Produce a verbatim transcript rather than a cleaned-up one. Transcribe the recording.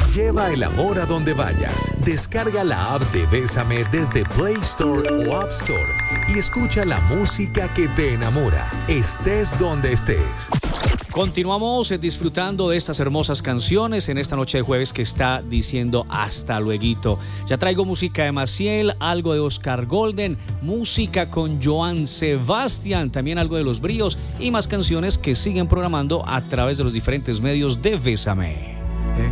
Lleva el amor a donde vayas. Descarga la app de Bésame desde Play Store o App Store y escucha la música que te enamora, estés donde estés. Continuamos disfrutando de estas hermosas canciones en esta noche de jueves que está diciendo hasta lueguito. Ya traigo música de Maciel, algo de Oscar Golden, música con Joan Sebastián, también algo de Los Bríos y más canciones que siguen programando a través de los diferentes medios de Bésame.